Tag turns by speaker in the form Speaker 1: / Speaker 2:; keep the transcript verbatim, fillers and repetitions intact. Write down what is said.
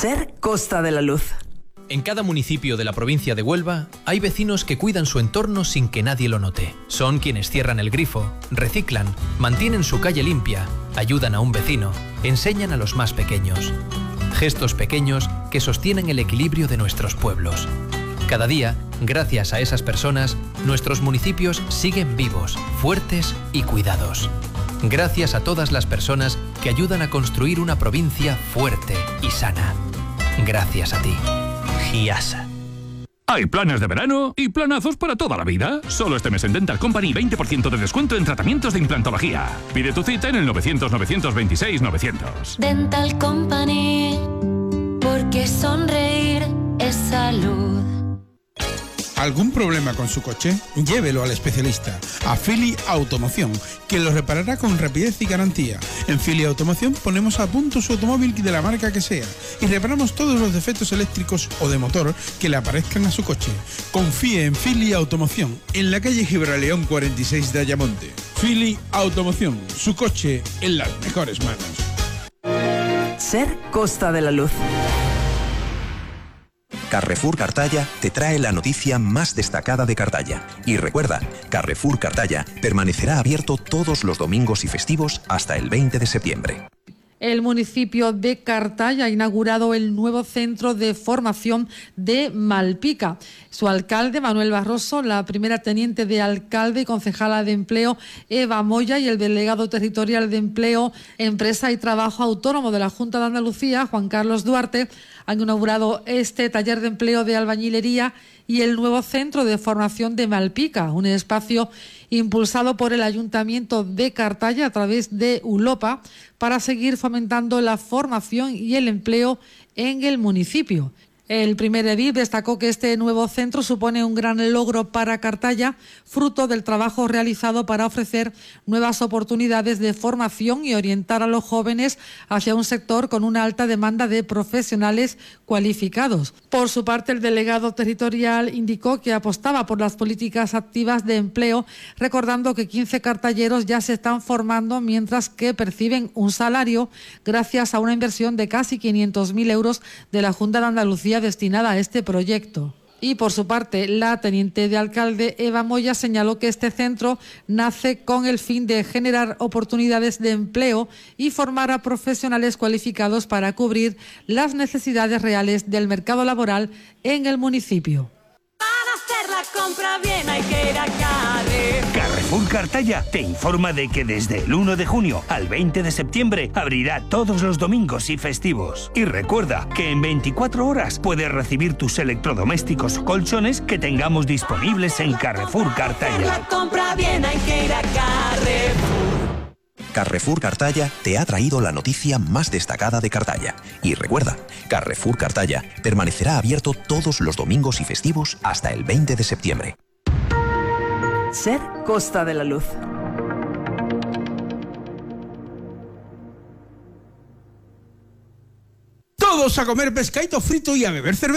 Speaker 1: Ser Costa de la Luz.
Speaker 2: En cada municipio de la provincia de Huelva hay vecinos que cuidan su entorno sin que nadie lo note. Son quienes cierran el grifo, reciclan, mantienen su calle limpia, ayudan a un vecino, enseñan a los más pequeños. Gestos pequeños que sostienen el equilibrio de nuestros pueblos. Cada día, gracias a esas personas, nuestros municipios siguen vivos, fuertes y cuidados. Gracias a todas las personas que ayudan a construir una provincia fuerte y sana. Gracias a ti. Giasa.
Speaker 3: Hay planes de verano y planazos para toda la vida. Solo este mes en Dental Company veinte por ciento de descuento en tratamientos de implantología. Pide tu cita en el novecientos, novecientos veintiséis, novecientos.
Speaker 4: Dental Company, porque sonreír es salud.
Speaker 5: ¿Algún problema con su coche? Llévelo al especialista, a Fili Automoción, que lo reparará con rapidez y garantía. En Fili Automoción ponemos a punto su automóvil de la marca que sea y reparamos todos los defectos eléctricos o de motor que le aparezcan a su coche. Confíe en Fili Automoción, en la calle Gibraleón cuarenta y seis de Ayamonte. Fili Automoción, su coche en las mejores manos.
Speaker 1: Ser Costa de la Luz.
Speaker 6: Carrefour Cartaya te trae la noticia más destacada de Cartaya. Y recuerda, Carrefour Cartaya permanecerá abierto todos los domingos y festivos hasta el veinte de septiembre.
Speaker 7: El municipio de Cartaya ha inaugurado el nuevo centro de formación de Malpica. Su alcalde, Manuel Barroso, la primera teniente de alcalde y concejala de empleo, Eva Moya, y el delegado territorial de empleo, empresa y trabajo autónomo de la Junta de Andalucía, Juan Carlos Duarte, han inaugurado este taller de empleo de albañilería y el nuevo centro de formación de Malpica, un espacio impulsado por el Ayuntamiento de Cartaya a través de ULOPA para seguir fomentando la formación y el empleo en el municipio. El primer edil destacó que este nuevo centro supone un gran logro para Cartaya, fruto del trabajo realizado para ofrecer nuevas oportunidades de formación y orientar a los jóvenes hacia un sector con una alta demanda de profesionales cualificados. Por su parte, el delegado territorial indicó que apostaba por las políticas activas de empleo, recordando que quince cartalleros ya se están formando mientras que perciben un salario gracias a una inversión de casi quinientos mil euros de la Junta de Andalucía destinada a este proyecto. Y por su parte, la teniente de alcalde Eva Moya señaló que este centro nace con el fin de generar oportunidades de empleo y formar a profesionales cualificados para cubrir las necesidades reales del mercado laboral en el municipio.
Speaker 8: Para hacer la compra bien hay que ir a Carrefour.
Speaker 9: Carrefour Cartaya te informa de que desde el uno de junio al veinte de septiembre abrirá todos los domingos y festivos. Y recuerda que en veinticuatro horas puedes recibir tus electrodomésticos o colchones que tengamos disponibles en Carrefour Cartaya.
Speaker 8: Para hacer la compra bien hay que ir a Carrefour.
Speaker 6: Carrefour Cartaya te ha traído la noticia más destacada de Cartaya. Y recuerda, Carrefour Cartaya permanecerá abierto todos los domingos y festivos hasta el veinte de septiembre.
Speaker 1: Ser Costa de la Luz.
Speaker 5: Todos a comer pescadito frito y a beber cerveza.